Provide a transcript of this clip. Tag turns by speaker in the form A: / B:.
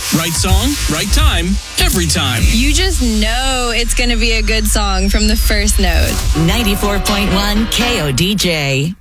A: Right song, right time, every time.
B: You just know it's going to be a good song from the first note.
C: 94.1 KODJ.